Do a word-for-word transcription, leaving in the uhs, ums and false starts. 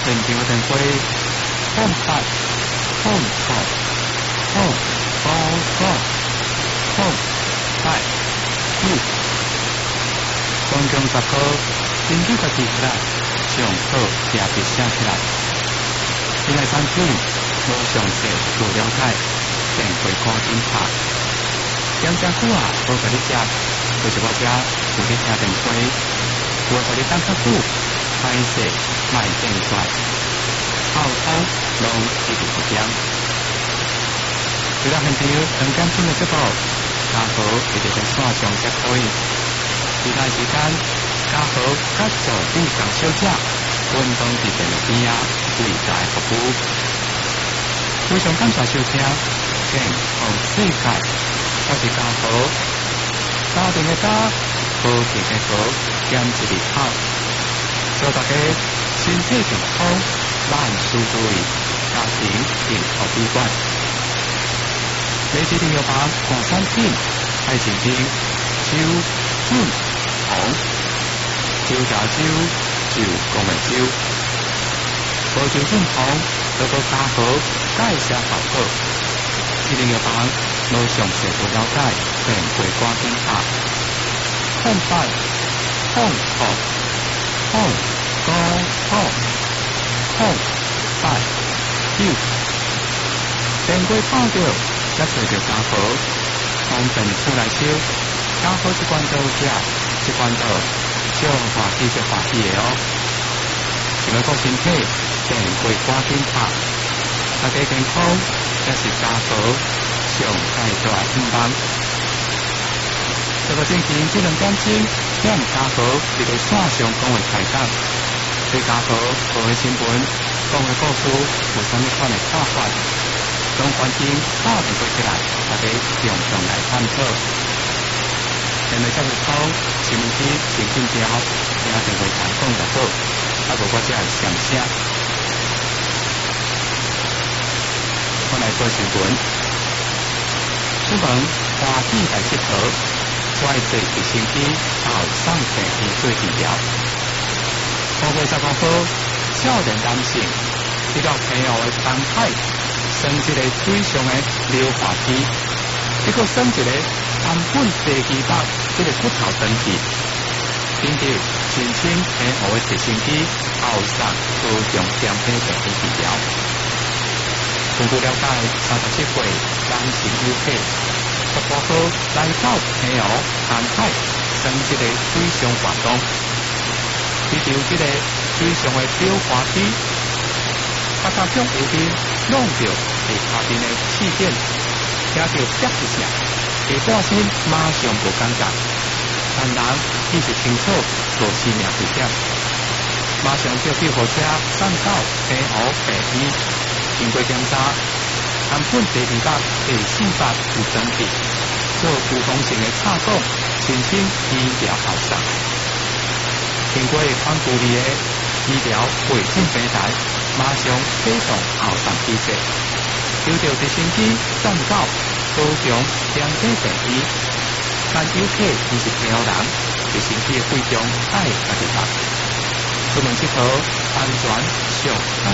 现场的灯光，放发、放放、放高高、放大、九，总共十号，根据个记起来，上好也别写起来。因为产品无详细做了解，便会赶紧拍。养只久啊，无甲你食，就是我遮有咧听电话，我甲你等较久，歹势卖变出来，后头拢一直不点。除了现场很感情的节目，家豪一直在线上接开。其他时间，家豪甲助理同小姐运动伫电路边啊，为大家服务。非常感谢小姐，健康世界，我是家豪，家庭的家，和平的和，兼一日好，祝大家身体健康，万事如意，家庭幸福美满。每日营养房广产品，爱情兵，酒、润、红，酒加酒，酒讲的酒，无酒润红，都无家豪介绍效果。一营养房无详细做了解，便会赶紧拍。放快，放好，放高好，放快，九。电话打着，才找着家豪，方便出来收。家豪一罐都有吃，一罐都上欢喜就欢喜的哦。想要顾身体，便会赶紧拍。大家健康，才是家豪上最大的愿望。这个星期这两点钟，向家豪一个线上讲话开讲，对家豪报的新闻、讲的故事有啥物款的看法，拢欢迎打电话起来，大家共同来探讨。现在这个口新闻机先进调，听电话台讲就好，啊无我只会上声。我来报新闻，出门花季第七号。外地卫生机到上病院做治疗。五月十五号，少年男性遇到朋友的状态，生一个水上的溜滑梯，结果生一个原本第二百这个骨头断去，紧接全身平和的直升机后上高雄江北病院治疗。根据了解，三十七岁男性游客。十八号来到平湖南海，生一个水上活动，遇到这个水上的溜滑梯，他他向右边弄到地下边的气垫，听到啪一声，下半身马上无感觉，但人意识清楚，无生命危险，马上叫救护车送到平湖病院，经过检查。原本第二百、第四百有整体，做有风性的插管，全身医疗后上。经过康复里的医疗卫生平台，马上启动后上机制，由着直升机送到高雄江北病院。但游客毋是平湖人，直升机的费用爱家己担。出门佚佗安全上。